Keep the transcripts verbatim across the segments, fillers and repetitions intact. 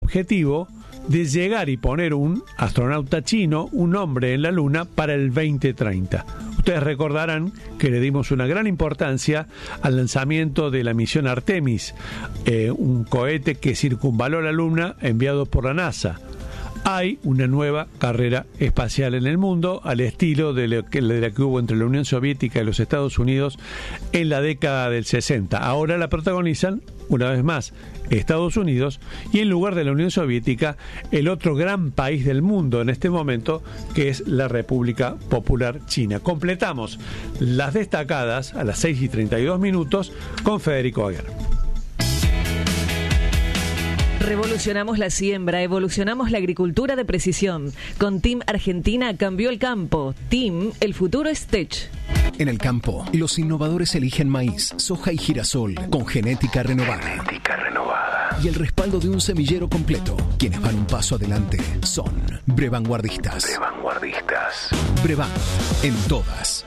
objetivo de llegar y poner un astronauta chino, un hombre en la Luna, para el veinte treinta. Ustedes recordarán que le dimos una gran importancia al lanzamiento de la misión Artemis, eh, un cohete que circunvaló la Luna enviado por la NASA. Hay una nueva carrera espacial en el mundo, al estilo de la, que, de la que hubo entre la Unión Soviética y los Estados Unidos en la década del sesenta. Ahora la protagonizan, una vez más, Estados Unidos, y en lugar de la Unión Soviética, el otro gran país del mundo en este momento, que es la República Popular China. Completamos las destacadas a las seis y treinta y dos minutos con Federico Aguer. Revolucionamos la siembra, evolucionamos la agricultura de precisión. Con Team Argentina cambió el campo. Team, el futuro es Tech. En el campo, los innovadores eligen maíz, soja y girasol con genética renovada. Genética renovada. Y el respaldo de un semillero completo. Quienes van un paso adelante son Brevanguardistas. Brevanguardistas. Brevan, en todas.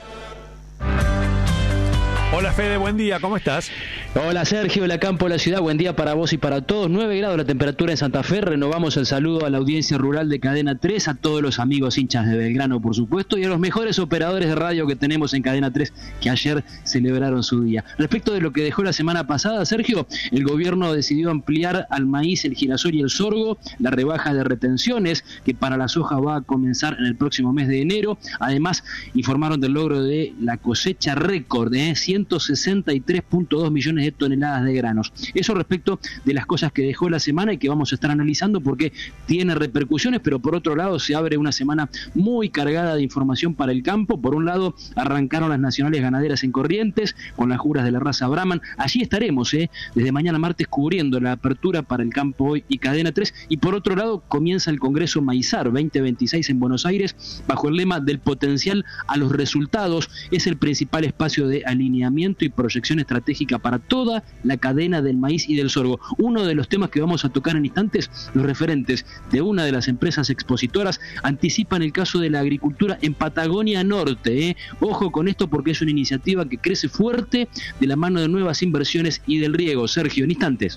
Hola Fede, buen día, ¿cómo estás? Hola Sergio, la Campo, la ciudad, buen día para vos y para todos. nueve grados la temperatura en Santa Fe. Renovamos el saludo a la audiencia rural de Cadena tres, a todos los amigos hinchas de Belgrano, por supuesto, y a los mejores operadores de radio que tenemos en Cadena tres, que ayer celebraron su día. Respecto de lo que dejó la semana pasada, Sergio, el gobierno decidió ampliar al maíz, el girasol y el sorgo la rebaja de retenciones, que para la soja va a comenzar en el próximo mes de enero. Además, informaron del logro de la cosecha récord de ciento sesenta y tres punto dos millones de toneladas de granos. Eso respecto de las cosas que dejó la semana y que vamos a estar analizando porque tiene repercusiones, pero por otro lado se abre una semana muy cargada de información para el campo. Por un lado, arrancaron las nacionales ganaderas en Corrientes con las juras de la raza Brahman. Allí estaremos, eh, desde mañana martes cubriendo la apertura para el campo hoy y Cadena tres. Y por otro lado, comienza el Congreso Maizar veinte veintiséis en Buenos Aires bajo el lema del potencial a los resultados. Es el principal espacio de alineamiento y proyección estratégica para toda la cadena del maíz y del sorgo. Uno de los temas que vamos a tocar en instantes, los referentes de una de las empresas expositoras anticipan el caso de la agricultura en Patagonia Norte. ¿eh? Ojo con esto porque es una iniciativa que crece fuerte de la mano de nuevas inversiones y del riego. Sergio, en instantes.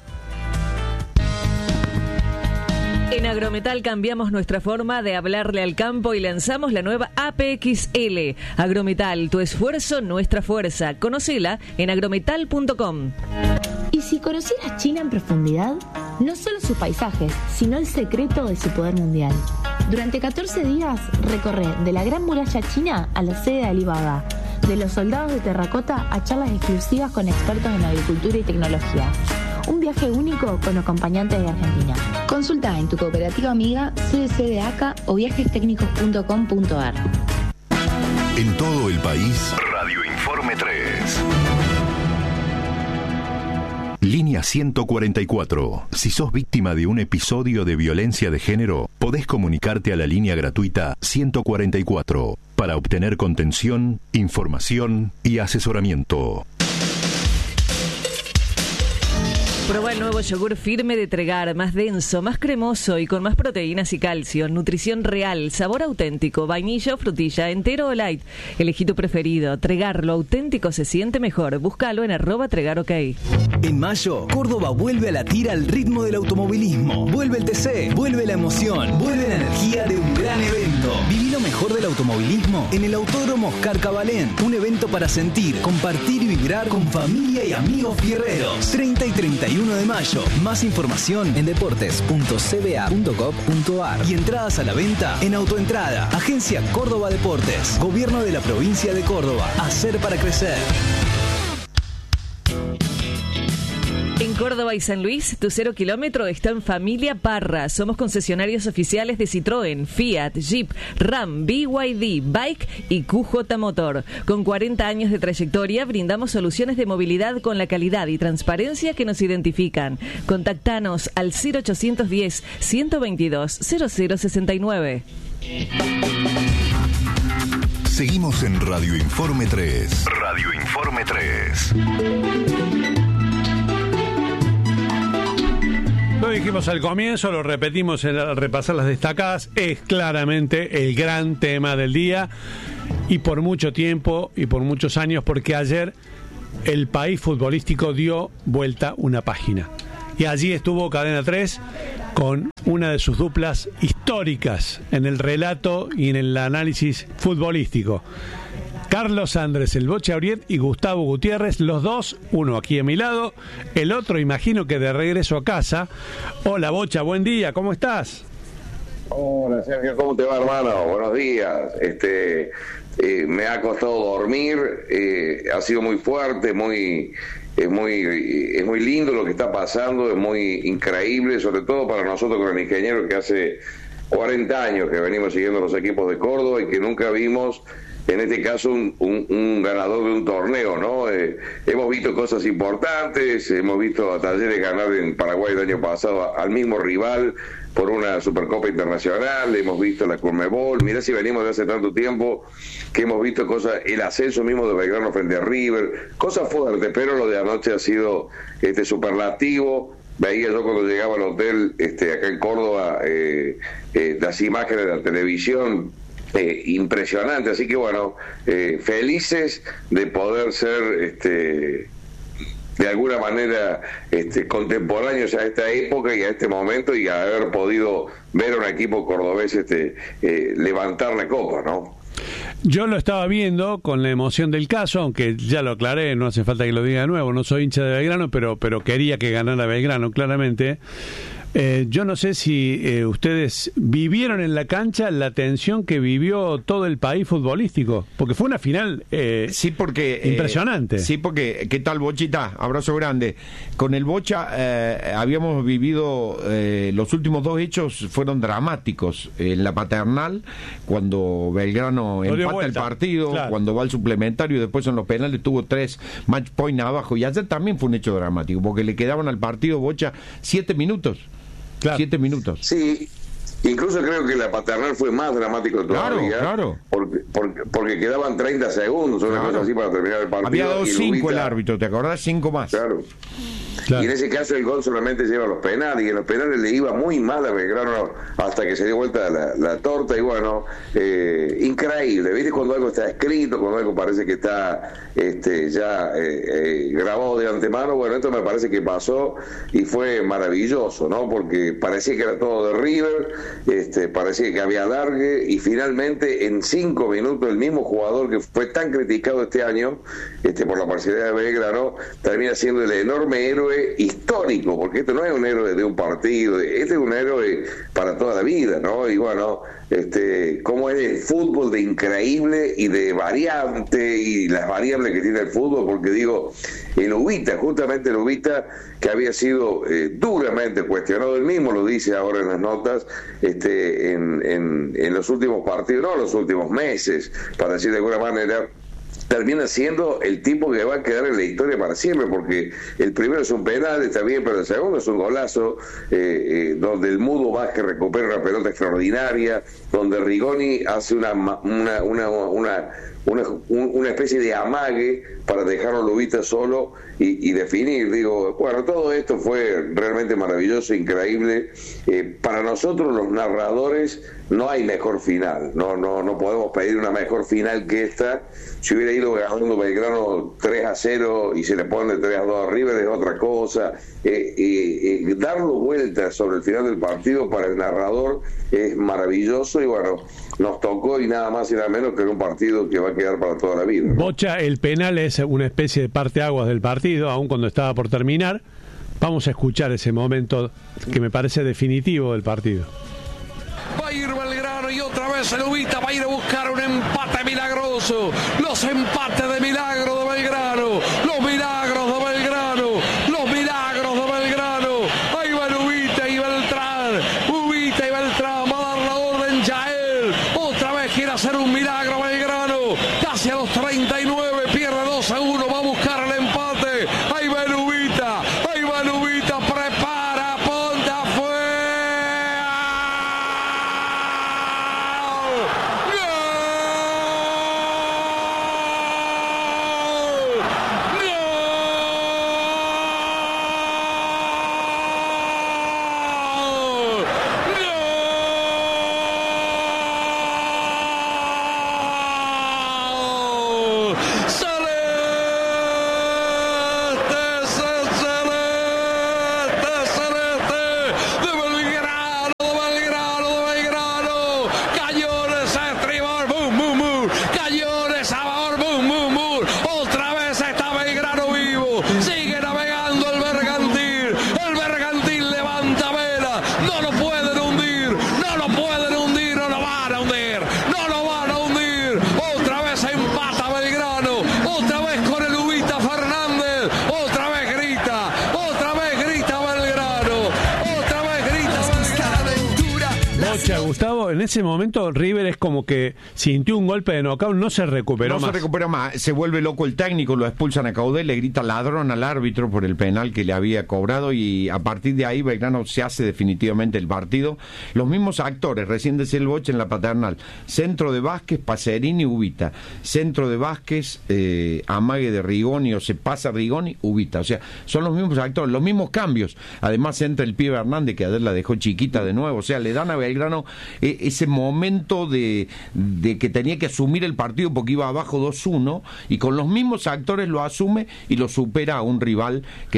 En Agrometal cambiamos nuestra forma de hablarle al campo y lanzamos la nueva A P X L. Agrometal, tu esfuerzo, nuestra fuerza. Conocela en agrometal punto com. ¿Y si conocieras China en profundidad? No solo sus paisajes, sino el secreto de su poder mundial. Durante catorce días recorre de la Gran Muralla China a la sede de Alibaba, de los soldados de terracota a charlas exclusivas con expertos en agricultura y tecnología. Un viaje único con acompañantes de Argentina. Consulta en tu cooperativa amiga C D C de A C A o viajes técnicos punto com punto a r. En todo el país, Radio Informe tres. Línea ciento cuarenta y cuatro. Si sos víctima de un episodio de violencia de género, podés comunicarte a la línea gratuita ciento cuarenta y cuatro para obtener contención, información y asesoramiento. Proba el nuevo yogur firme de Tregar, más denso, más cremoso y con más proteínas y calcio. Nutrición real, sabor auténtico, vainilla o frutilla, entero o light. Elegí tu preferido. Tregar, lo auténtico se siente mejor. Búscalo en arroba Tregar OK. En mayo, Córdoba vuelve a latir al ritmo del automovilismo. Vuelve el T C, vuelve la emoción, vuelve la energía de un gran evento. Viví lo mejor del automovilismo en el Autódromo Oscar Cabalén. Un evento para sentir, compartir y vibrar con familia y amigos fierreros. treinta y treinta y uno de mayo. Más información en deportes punto c b a punto gov punto a r y entradas a la venta en Autoentrada. Agencia Córdoba Deportes. Gobierno de la provincia de Córdoba. Hacer para crecer. En Córdoba y San Luis, tu cero kilómetro está en Familia Parra. Somos concesionarios oficiales de Citroën, Fiat, Jeep, Ram, B Y D, Bike y Q J Motor. Con cuarenta años de trayectoria, brindamos soluciones de movilidad con la calidad y transparencia que nos identifican. Contactanos al cero ochocientos diez, ciento veintidós, cero cero sesenta y nueve. Seguimos en Radio Informe tres. Radio Informe tres. Lo dijimos al comienzo, lo repetimos al repasar las destacadas, es claramente el gran tema del día y por mucho tiempo y por muchos años, porque ayer el país futbolístico dio vuelta una página. y allí estuvo Cadena tres con una de sus duplas históricas en el relato y en el análisis futbolístico. Carlos Andrés, el Bocha Auriet, y Gustavo Gutiérrez, los dos, uno aquí a mi lado, el otro imagino que de regreso a casa. Hola Bocha, buen día, ¿cómo estás? Hola Sergio, ¿cómo te va, hermano? Buenos días. Este, eh, me ha costado dormir, eh, ha sido muy fuerte, muy, es muy, es muy lindo lo que está pasando, es muy increíble, sobre todo para nosotros con el ingeniero que hace cuarenta años que venimos siguiendo los equipos de Córdoba y que nunca vimos, en este caso, un, un, un ganador de un torneo, ¿no? Eh, hemos visto cosas importantes, hemos visto a Talleres ganar en Paraguay el año pasado al mismo rival por una Supercopa Internacional, hemos visto la Conmebol, mirá si venimos de hace tanto tiempo que hemos visto cosas, el ascenso mismo de Belgrano frente a River, cosas fuertes, pero lo de anoche ha sido este superlativo. Veía yo cuando llegaba al hotel este, acá en Córdoba eh, eh, las imágenes de la televisión, Eh, impresionante, así que bueno, eh, felices de poder ser este, de alguna manera este, contemporáneos a esta época y a este momento y a haber podido ver a un equipo cordobés este, eh, levantar la copa, ¿no? Yo lo estaba viendo con la emoción del caso, aunque ya lo aclaré, no hace falta que lo diga de nuevo, no soy hincha de Belgrano, pero, pero quería que ganara Belgrano, claramente. Eh, yo no sé si eh, ustedes vivieron en la cancha la tensión que vivió todo el país futbolístico, porque fue una final eh, sí, porque, impresionante. Eh, sí, porque, ¿qué tal, Bochita? Abrazo grande. Con el Bocha eh, habíamos vivido, eh, los últimos dos hechos fueron dramáticos. En la Paternal, cuando Belgrano no empata el partido, claro. Cuando va al suplementario y después en los penales tuvo tres match point abajo. Y ayer también fue un hecho dramático, porque le quedaban al partido Bocha siete minutos. Claro. Siete minutos. Sí, incluso creo que la Paternal fue más dramático todavía. Claro, claro. Porque, porque, porque quedaban treinta segundos, una claro. cosa así para terminar el partido. Había dado cinco el árbitro, ¿te acordás? Cinco más. Claro. Claro. Y en ese caso el gol solamente lleva a los penales, y en los penales le iba muy mal a Belgrano hasta que se dio vuelta la, la torta, y bueno, eh, increíble, ¿viste? Cuando algo está escrito, cuando algo parece que está este, ya eh, eh, grabado de antemano, bueno, esto me parece que pasó y fue maravilloso, ¿no? Porque parecía que era todo de River, este, parecía que había alargue, y finalmente en cinco minutos el mismo jugador que fue tan criticado este año este, por la parcialidad de Belgrano, termina siendo el enorme héroe histórico, porque esto no es un héroe de un partido, este es un héroe para toda la vida, ¿no? Y bueno, este, cómo es el fútbol de increíble y de variante, y las variables que tiene el fútbol, porque digo, el Ubita, justamente el Ubita, que había sido eh, duramente cuestionado, él mismo lo dice ahora en las notas, este, en, en, en los últimos partidos, no los últimos meses, para decir de alguna manera, termina siendo el tipo que va a quedar en la historia para siempre, porque el primero es un penal, está bien, pero el segundo es un golazo, eh, eh, donde el Mudo Vázquez recupera una pelota extraordinaria, donde Rigoni hace una una una una, una, una especie de amague para dejarlo a Lubita solo y, y definir. Digo, bueno, todo esto fue realmente maravilloso, increíble. Eh, para nosotros los narradores no hay mejor final, no no no podemos pedir una mejor final que esta. Si hubiera ido ganando Belgrano tres a cero y se le pone tres a dos a River es otra cosa. Eh, eh, eh, darlo vueltas sobre el final del partido para el narrador es maravilloso, y bueno, nos tocó, y nada más y nada menos que en un partido que va a quedar para toda la vida, ¿no? Bocha, el penal es una especie de parteaguas del partido, aun cuando estaba por terminar. Vamos a escuchar ese momento que me parece definitivo del partido. Va a ir Belgrano y otra vez el Ubita va a ir a buscar un empate milagroso. Los empates de milagro de Belgrano. Los milagros de Belgrano. Los milagros de Belgrano. Ahí va el Ubita y Beltrán. Ubita y Beltrán. Va a dar la orden Yael. Otra vez quiere hacer un milagro Belgrano. Casi a los treinta y nueve. Pierde dos a uno. Va a buscar el empate. Ahí va el Ubita. Ahí va el Ubita. Prepara. Ponte afuera. sea, Gustavo, en ese momento River es como que sintió un golpe de knockout, no se recuperó no más. No se recupera más, se vuelve loco el técnico, lo expulsan a Caudel, le grita ladrón al árbitro por el penal que le había cobrado y a partir de ahí Belgrano se hace definitivamente el partido. Los mismos actores, recién decía el Boche en la paternal, centro de Vázquez, Pacerini, Ubita, centro de Vázquez, eh, amague de Rigoni o se pasa Rigoni, Ubita, o sea, son los mismos actores, los mismos cambios. Además entra el pibe Hernández que ayer la dejó chiquita de nuevo, o sea, le dan a Belgrano eh, ese momento de, de que tenía que asumir el partido porque iba abajo dos uno y con los mismos actores lo asume y lo supera a un rival que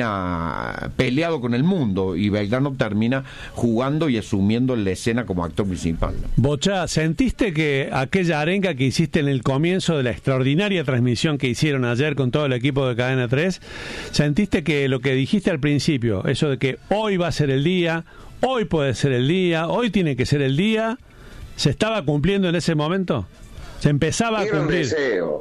termina peleado con el mundo y Belgrano termina jugando y asumiendo la escena como actor principal. Bocha, ¿sentiste que aquella arenga que hiciste en el comienzo de la extraordinaria transmisión que hicieron ayer con todo el equipo de Cadena tres, sentiste que lo que dijiste al principio, eso de que hoy va a ser el día, hoy puede ser el día, hoy tiene que ser el día, ¿se estaba cumpliendo en ese momento? ¿Se empezaba a cumplir? Era un deseo,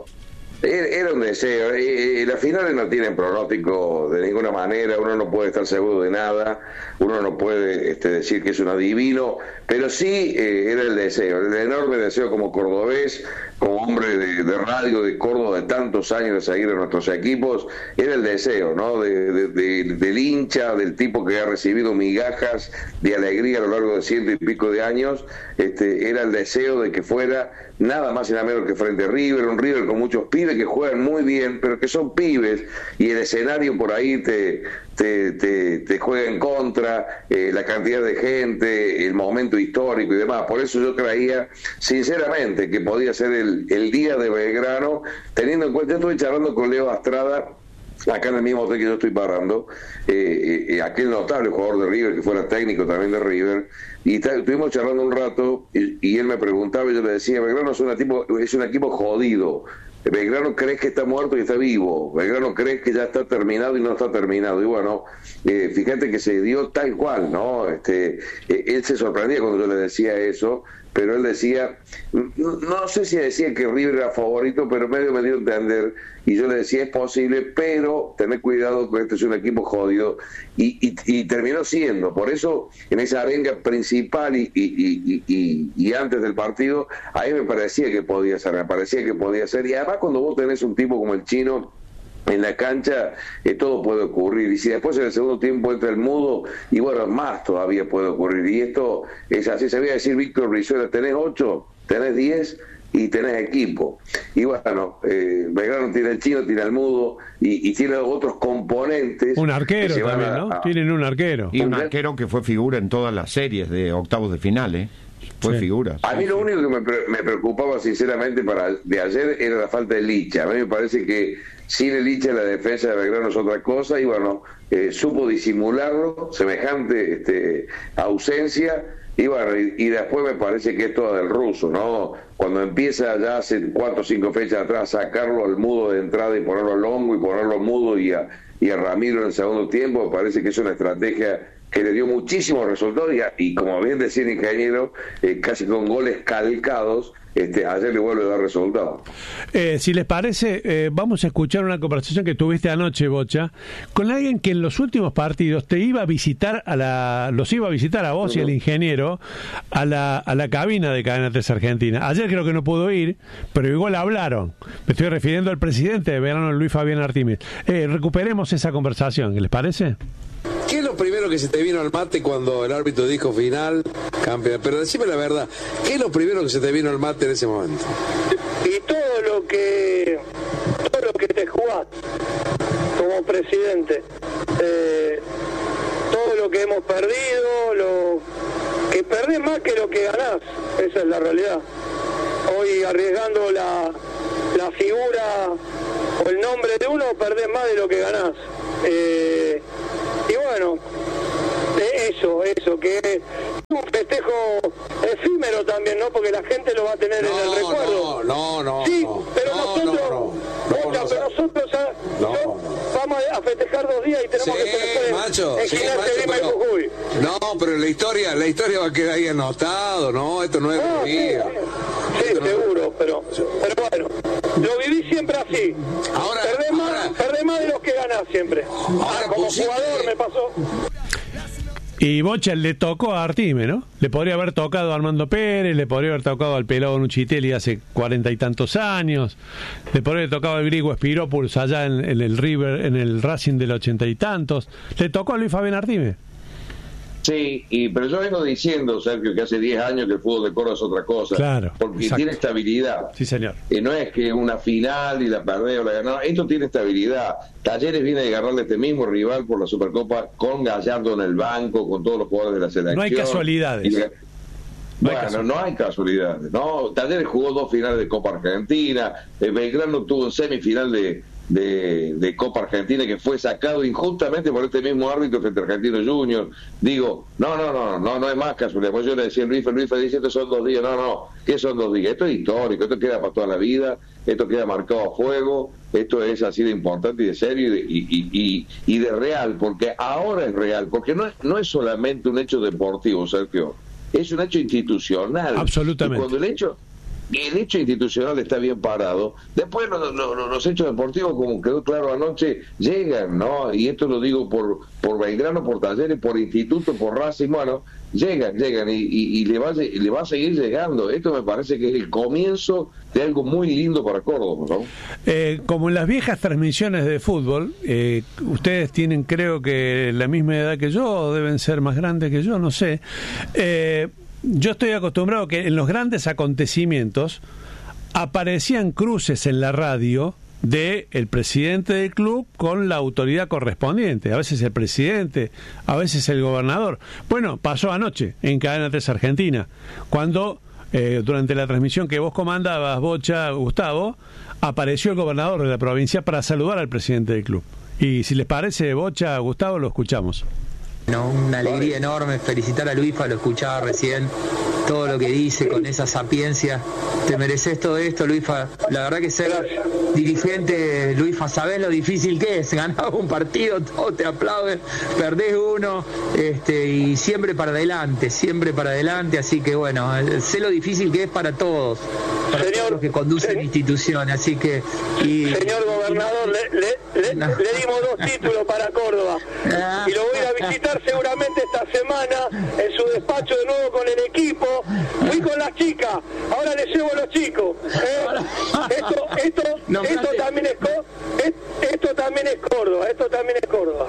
era un deseo. Y, y las finales no tienen pronóstico de ninguna manera, uno no puede estar seguro de nada, uno no puede este, decir que es un adivino, pero sí eh, era el deseo, el enorme deseo como cordobés, como hombre de, de radio de Córdoba de tantos años de seguir a nuestros equipos, era el deseo, ¿no? De, de, de, del hincha, del tipo que ha recibido migajas de alegría a lo largo de ciento y pico de años, este, era el deseo de que fuera nada más y nada menos que frente a River, un River con muchos pibes que juegan muy bien, pero que son pibes, y el escenario por ahí te, te, te, te juega en contra, eh, la cantidad de gente, el momento histórico y demás. Por eso yo creía, sinceramente, que podía ser el, el día de Belgrano, teniendo en cuenta, yo estuve charlando con Leo Astrada, acá en el mismo hotel que yo estoy parando, eh, eh, aquel notable jugador de River, que fuera técnico también de River, y ta, estuvimos charlando un rato, y, y él me preguntaba, y yo le decía, Belgrano es un equipo, es un equipo jodido, Belgrano crees que está muerto y está vivo, Belgrano crees que ya está terminado y no está terminado, y bueno, eh, fíjate que se dio tal cual, ¿no? Este, eh, él se sorprendía cuando yo le decía eso, pero él decía, no, no sé si decía que River era favorito, pero medio me dio a entender, y yo le decía, es posible, pero tened cuidado que este es un equipo jodido, y, y, y terminó siendo. Por eso, en esa arenga principal y, y, y, y, y antes del partido, a mí me parecía que podía ser, me parecía que podía ser, y además cuando vos tenés un tipo como el Chino en la cancha, eh, todo puede ocurrir, y si después en el segundo tiempo entra el mudo, y bueno, más todavía puede ocurrir, y esto es así. Se voy a decir, Víctor Brizuela, tenés ocho, tenés diez y tenés equipo, y bueno, eh, Belgrano tiene el Chino, tiene el mudo, y, y tiene otros componentes. Un arquero también, a, ¿no? A, Tienen un arquero. Y un arquero que fue figura en todas las series de octavos de final, ¿eh? Fue sí. figura. A mí lo único que me, me preocupaba sinceramente para de ayer era la falta de Licha. A mí me parece que sin el Licha la defensa de Belgrano es otra cosa, y bueno, eh, supo disimularlo, semejante este, ausencia, y bueno, y, y después me parece que es toda del ruso, ¿no? Cuando empieza ya hace cuatro o cinco fechas atrás a sacarlo al mudo de entrada y ponerlo al longo y ponerlo mudo y a, y a Ramiro en el segundo tiempo, me parece que es una estrategia que le dio muchísimos resultados, y, y como bien decía el ingeniero, eh, casi con goles calcados, este, ayer le vuelve a dar resultados. Eh, si les parece, eh, vamos a escuchar una conversación que tuviste anoche, Bocha, con alguien que en los últimos partidos te iba a visitar a la, los iba a visitar a vos uh-huh. y al ingeniero a la, a la cabina de Cadena tres Argentina. Ayer creo que no pudo ir, pero igual hablaron. Me estoy refiriendo al presidente de Belgrano, Luis Fabián Artime. Eh, recuperemos esa conversación, ¿les parece? ¿Qué es lo primero que se te vino al mate cuando el árbitro dijo final, campeón? Pero decime la verdad, ¿qué es lo primero que se te vino al mate en ese momento? Y todo lo que todo lo que te jugás como presidente, eh, todo lo que hemos perdido, lo que perdés más que lo que ganás, esa es la realidad. Hoy arriesgando la, la figura o el nombre de uno, perdés más de lo que ganás. Eh, y bueno, eso, eso, que es un festejo efímero también, ¿no? Porque la gente lo va a tener no, en el recuerdo. No, no, no. Sí, no, pero no, nosotros, no, no, no, otra, no, pero no, nosotros a, no, yo, no. vamos a festejar dos días y tenemos sí, que festejar macho, en sí, Ginás macho, de Lima pero, y Jujuy. No, pero la historia, la historia va a quedar ahí anotado, ¿no? Esto no es ah, día. Sí, sí, sí seguro, pero, pero bueno, lo viví siempre así. Ahora, perdés, ahora, más, perdés más de los que ganás siempre. Ahora, como pusiste... jugador me pasó. Y Y Bocha le tocó a Artime, ¿no? Le podría haber tocado a Armando Pérez, le podría haber tocado al pelado Nuchitelli hace cuarenta y tantos años, le podría haber tocado al griego Spiropoulos allá en, en el River, en el Racing del ochenta y tantos. Le tocó a Luis Fabián Artime. Sí, y, pero yo vengo diciendo, Sergio, que hace diez años que el fútbol de Córdoba es otra cosa. Claro, porque exacto. Tiene estabilidad. Sí, señor. Y no es que una final y la perdés o la ganó. Esto tiene estabilidad. Talleres viene de ganarle este mismo rival por la Supercopa con Gallardo en el banco, con todos los jugadores de la selección. No hay casualidades. Y, no bueno, hay casualidades. no hay casualidades. No, Talleres jugó dos finales de Copa Argentina. El Belgrano tuvo un semifinal de De, de Copa Argentina que fue sacado injustamente por este mismo árbitro frente a Argentino Junior. Digo, no, no, no, no, no es más casualidad. Pues yo le decía a Luis, Luis dice, estos son dos días. No, no, ¿qué son dos días? Esto es histórico, esto queda para toda la vida, esto queda marcado a fuego, esto es así de importante y de serio y de, y, y, y, y de real, porque ahora es real, porque no es, no es solamente un hecho deportivo, Sergio, es un hecho institucional. Absolutamente. Y cuando el hecho el hecho institucional está bien parado, después los, los, los hechos deportivos, como quedó claro anoche, llegan, ¿no? Y esto lo digo por por Belgrano, por Talleres, por Instituto, por Racing, bueno, llegan, llegan y, y, y le, va, le va a seguir llegando. Esto me parece que es el comienzo de algo muy lindo para Córdoba, ¿no? Eh, como en las viejas transmisiones de fútbol, eh, ustedes tienen, creo que la misma edad que yo, o deben ser más grandes que yo, no sé. Eh, Yo estoy acostumbrado que en los grandes acontecimientos aparecían cruces en la radio de el presidente del club con la autoridad correspondiente, a veces el presidente, a veces el gobernador. Bueno, pasó anoche en Cadena tres Argentina, cuando eh, durante la transmisión que vos comandabas, Bocha, Gustavo, apareció el gobernador de la provincia para saludar al presidente del club. Y si les parece, Bocha, Gustavo, lo escuchamos. No, una alegría enorme, felicitar a Luisfa, lo escuchaba recién, todo lo que dice con esa sapiencia. Te mereces todo esto, Luisfa. La verdad que ser dirigente, Luisfa, sabés lo difícil que es. Ganás un partido, todos te aplauden, perdés uno, este, y siempre para adelante, siempre para adelante. Así que bueno, sé lo difícil que es para todos, para señor, todos los que conducen la institución. Así que y, señor gobernador, le, le, le, no. le dimos dos títulos para Córdoba y lo voy a visitar seguramente esta semana en su despacho de nuevo con el equipo. Fui con las chicas, ahora les llevo a los chicos. ¿eh? Esto, esto, no, esto también es esto también es Córdoba, esto también es Córdoba.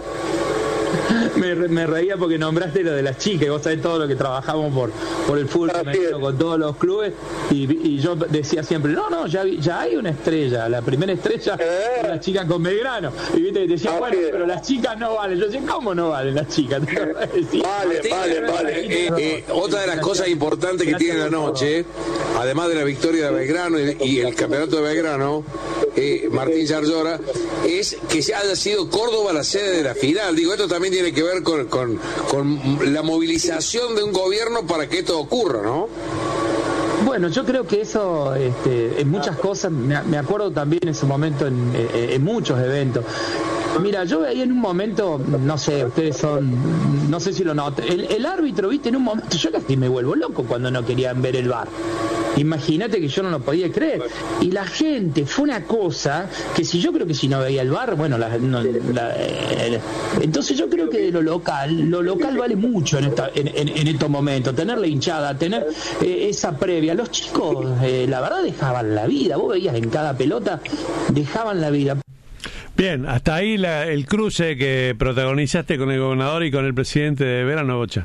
Me, me reía porque nombraste lo de las chicas, y vos sabés todo lo que trabajamos por por el fútbol femenino con todos los clubes, y, y yo decía siempre, no, no, ya ya hay una estrella, la primera estrella eh. es la chica con Belgrano, y viste que decía, bueno, pero las chicas no valen. Yo decía, ¿cómo no valen las chicas? Vale, vale, vale. Eh, eh, otra de las cosas importantes que tiene la noche, además de la victoria de Belgrano y, y el campeonato de Belgrano, eh, Martín Yarlora, es que haya sido Córdoba la sede de la final. Digo, esto también tiene que ver con, con, con la movilización de un gobierno para que esto ocurra, ¿no? Bueno, yo creo que eso, este, en muchas cosas, me, me acuerdo también en su momento en, en, en muchos eventos. Mira, yo veía en un momento, no sé, ustedes son, no sé si lo notan, el, el árbitro, viste, en un momento, yo casi me vuelvo loco cuando no querían ver el V A R. Imagínate que yo no lo podía creer. Y la gente, fue una cosa que si yo creo que si no veía el V A R, bueno, la, no, la, eh, entonces yo creo que de lo local, lo local vale mucho en, esta, en, en, en estos momentos, tener la hinchada, tener eh, esa previa. Los chicos, eh, la verdad, dejaban la vida, vos veías en cada pelota, dejaban la vida. Bien, hasta ahí la, el cruce que protagonizaste con el gobernador y con el presidente de Belgrano, Bocha.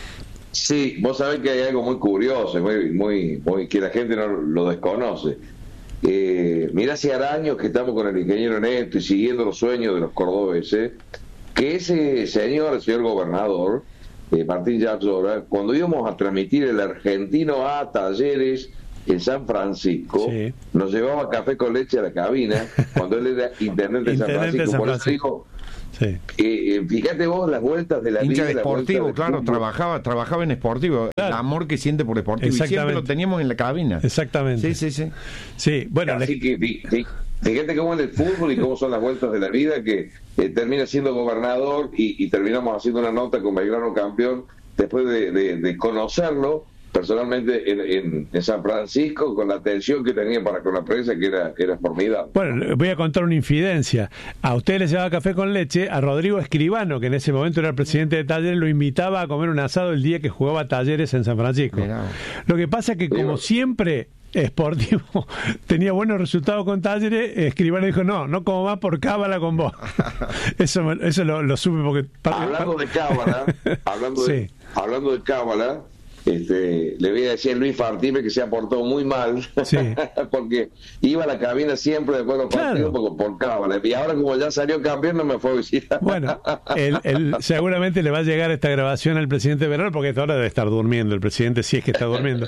Sí, vos sabés que hay algo muy curioso, muy, muy, muy que la gente no lo desconoce. Eh, mirá, hace años que estamos con el ingeniero Neto y siguiendo los sueños de los cordobeses, que ese señor, el señor gobernador, eh, Martín Yarlora, cuando íbamos a transmitir el Argentino a Talleres en San Francisco, sí, nos llevaba café con leche a la cabina cuando él era intendente de San Francisco. San Por eso digo, sí. eh, fíjate vos las vueltas de la hincha vida, de Sportivo, claro, fútbol. trabajaba trabajaba en Sportivo, claro, el amor que siente por Sportivo, y siempre lo teníamos en la cabina. Exactamente. Sí, sí, sí. Sí, bueno, así que fí, fíjate cómo es el fútbol y cómo son las vueltas de la vida, que eh, termina siendo gobernador y, y terminamos haciendo una nota con Belgrano campeón después de, de, de conocerlo personalmente en, en, en San Francisco, con la atención que tenía para con la prensa, que era, era formidable. Bueno, voy a contar una infidencia. A usted le llevaba café con leche, a Rodrigo Escribano, que en ese momento era el presidente de Talleres, lo invitaba a comer un asado el día que jugaba Talleres en San Francisco. Mirá. Lo que pasa es que, como siempre Sportivo tenía buenos resultados con Talleres, Escribano dijo, no, no como más por cábala con vos. Eso, eso lo, lo supe porque... Hablando de cábala, hablando sí. de, hablando de cábala, Este, le voy a decir a Luis Fartime que se ha portado muy mal, sí. porque iba a la cabina siempre después de los partidos por, por cábala, y ahora como ya salió campeón no me fue a visitar. Bueno, él, él seguramente le va a llegar esta grabación al presidente Bernal, porque esta hora debe estar durmiendo el presidente, si es que está durmiendo.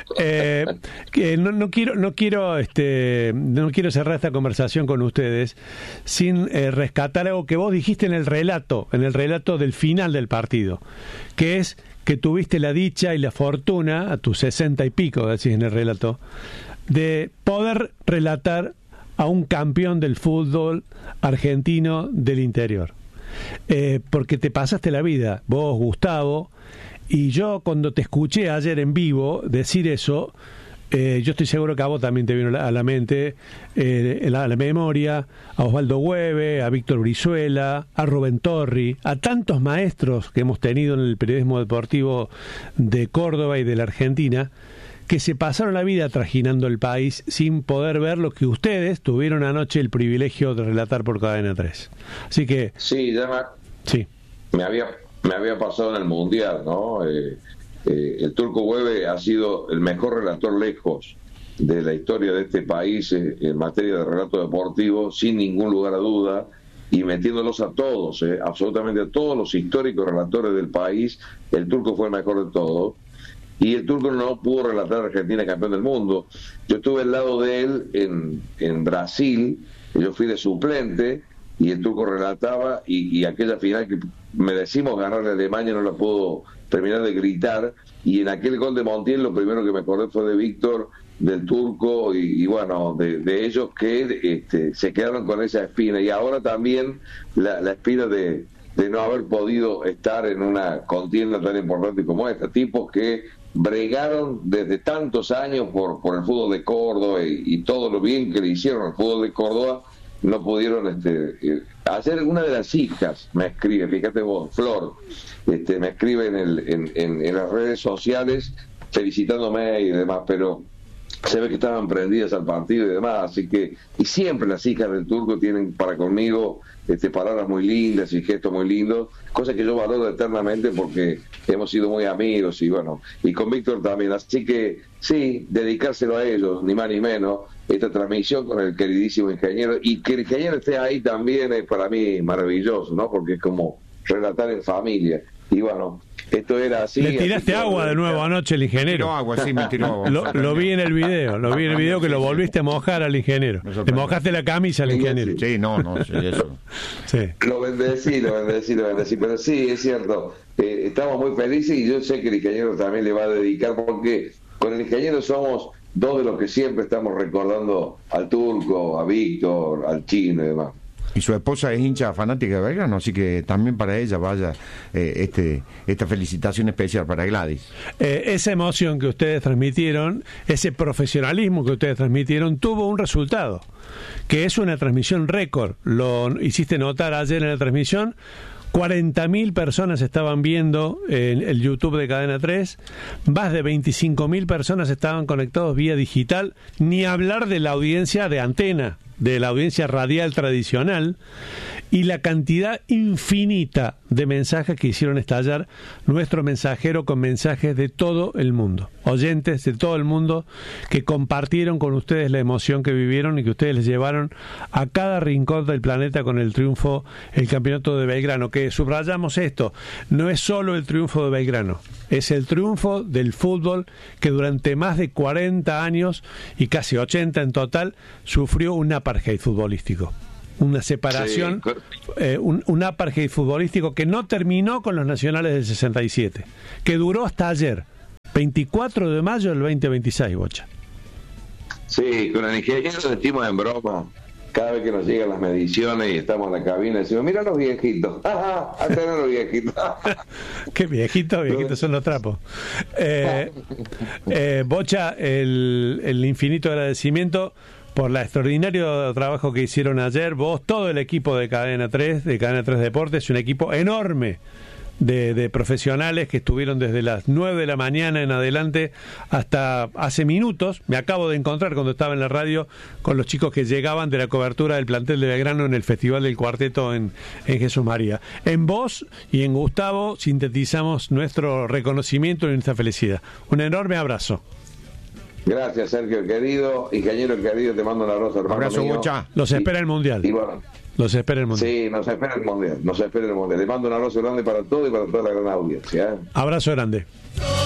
Eh, que no, no quiero, no quiero, este, no quiero cerrar esta conversación con ustedes sin eh, rescatar algo que vos dijiste en el relato, en el relato del final del partido, que es que tuviste la dicha y la fortuna, a tus sesenta y pico, decís en el relato, de poder relatar a un campeón del fútbol argentino del interior. Eh, porque te pasaste la vida, vos, Gustavo, y yo cuando te escuché ayer en vivo decir eso, Eh, yo estoy seguro que a vos también te vino a la mente, eh, a la memoria, a Osvaldo Hueve, a Víctor Brizuela, a Rubén Torri, a tantos maestros que hemos tenido en el periodismo deportivo de Córdoba y de la Argentina, que se pasaron la vida trajinando el país sin poder ver lo que ustedes tuvieron anoche el privilegio de relatar por Cadena tres. Así que... Sí, ya me, sí. me, había, me había pasado en el Mundial, ¿no? Eh, Eh, el Turco Hueve ha sido el mejor relator lejos de la historia de este país eh, en materia de relato deportivo, sin ningún lugar a duda, y metiéndolos a todos, eh, absolutamente a todos los históricos relatores del país. El Turco fue el mejor de todos, y el Turco no pudo relatar a Argentina campeón del mundo. Yo estuve al lado de él en, en Brasil, yo fui de suplente, y el Turco relataba, y, y aquella final que merecimos ganar a Alemania no la pudo terminar de gritar, y en aquel gol de Montiel lo primero que me acordé fue de Víctor, del Turco, y, y bueno, de, de ellos que este, se quedaron con esa espina, y ahora también la, la espina de, de no haber podido estar en una contienda tan importante como esta, tipos que bregaron desde tantos años por, por el fútbol de Córdoba y, y todo lo bien que le hicieron al fútbol de Córdoba, no pudieron este, eh, hacer. Una de las hijas me escribe, fíjate vos, Flor, este, me escribe en, el, en, en, en las redes sociales felicitándome y demás, pero se ve que estaban prendidas al partido y demás, así que, y siempre las hijas del Turco tienen para conmigo este, palabras muy lindas y gestos muy lindos, cosas que yo valoro eternamente porque hemos sido muy amigos, y bueno, y con Víctor también, así que sí, dedicárselo a ellos, ni más ni menos, esta transmisión con el queridísimo ingeniero, y que el ingeniero esté ahí también es para mí maravilloso, ¿no? Porque es como relatar en familia, y bueno, esto era así. Le tiraste así agua de nuevo anoche al ingeniero. Tiró agua, sí, me tiró agua. Lo, lo vi en el video, lo vi en el video que lo volviste a mojar al ingeniero. Le mojaste la camisa al ingeniero. Sí, no, no, sí, eso. Sí. Lo bendecí, lo bendecí, lo bendecí, pero sí, es cierto, eh, estamos muy felices, y yo sé que el ingeniero también le va a dedicar, porque con el ingeniero somos dos de los que siempre estamos recordando al Turco, a Víctor, al Chino y demás. Y su esposa es hincha fanática de Belgrano, así que también para ella vaya eh, este esta felicitación especial para Gladys. Eh, esa emoción que ustedes transmitieron, ese profesionalismo que ustedes transmitieron, tuvo un resultado, que es una transmisión récord. Lo hiciste notar ayer en la transmisión. cuarenta mil personas estaban viendo en el YouTube de Cadena tres, más de veinticinco mil personas estaban conectados vía digital, ni hablar de la audiencia de antena, de la audiencia radial tradicional, y la cantidad infinita de mensajes que hicieron estallar nuestro mensajero con mensajes de todo el mundo, oyentes de todo el mundo que compartieron con ustedes la emoción que vivieron y que ustedes les llevaron a cada rincón del planeta con el triunfo, el campeonato de Belgrano, que subrayamos esto, no es solo el triunfo de Belgrano, es el triunfo del fútbol que durante más de cuarenta años y casi ochenta en total sufrió un apartheid futbolístico. Una separación, sí. eh, un, un apartheid futbolístico que no terminó con los nacionales del sesenta y siete, que duró hasta ayer, veinticuatro de mayo del veinte veintiséis, Bocha. Sí, con el ingeniero decimos en broma cada vez que nos llegan las mediciones y estamos en la cabina, decimos, mira los viejitos, ajá, hasta eran los viejitos. Qué viejitos, viejitos son los trapos. Eh, eh, Bocha, el, el infinito agradecimiento por el extraordinario trabajo que hicieron ayer, vos, todo el equipo de Cadena tres, de Cadena tres Deportes, un equipo enorme de, de profesionales que estuvieron desde las nueve de la mañana en adelante hasta hace minutos. Me acabo de encontrar cuando estaba en la radio con los chicos que llegaban de la cobertura del plantel de Belgrano en el Festival del Cuarteto en, en Jesús María. En vos y en Gustavo sintetizamos nuestro reconocimiento y nuestra felicidad. Un enorme abrazo. Gracias, Sergio, querido. Ingeniero querido, te mando un abrazo, hermano. Abrazo, mío. Bocha. Los espera el Mundial. Y bueno, los espera el Mundial. Sí, nos espera el Mundial. Nos espera el Mundial. Le mando un abrazo grande para todos y para toda la gran audiencia. ¿eh? Abrazo grande.